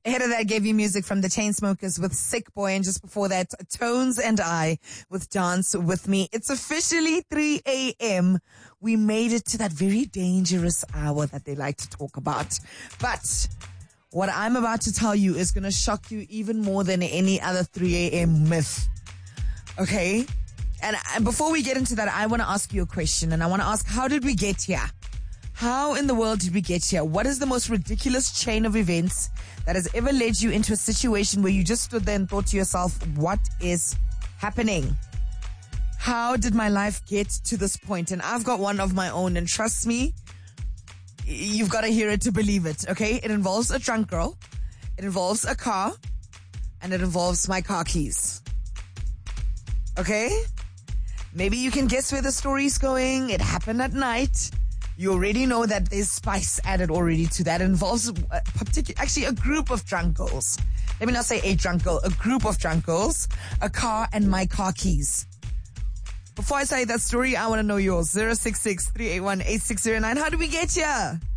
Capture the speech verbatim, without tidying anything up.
Ahead of that, gave you music from the Chainsmokers with Sick Boy, and just before that, Tones and I with Dance With Me. It's officially three a.m. We made it to that very dangerous hour that they like to talk about. But what I'm about to tell you is going to shock you even more than any other three a.m. myth. Okay? And, and before we get into that, I want to ask you a question, and I want to ask, how did we get here? How in the world did we get here? What is the most ridiculous chain of events that has ever led you into a situation where you just stood there and thought to yourself, what is happening? How did my life get to this point? And I've got one of my own, and trust me, you've got to hear it to believe it, okay? It involves a drunk girl, it involves a car, and it involves my car keys. Okay? Maybe you can guess where the story's going. It happened at night. You already know that there's spice added already to that. It involves a particular, actually a group of drunk girls. Let me not say a drunk girl, a group of drunk girls, a car, and my car keys. Before I say that story, I want to know yours. zero six six, three eight one, eight six zero nine. How did we get here?